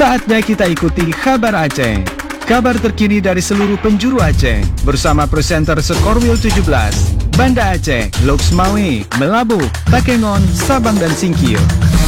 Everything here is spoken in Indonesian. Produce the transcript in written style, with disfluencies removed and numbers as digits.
Saatnya kita ikuti Kabar Aceh. Kabar terkini dari seluruh penjuru Aceh bersama presenter Skorwil 17, Banda Aceh, Loksmawe, Melabu, Takengon, Sabang dan Singkil.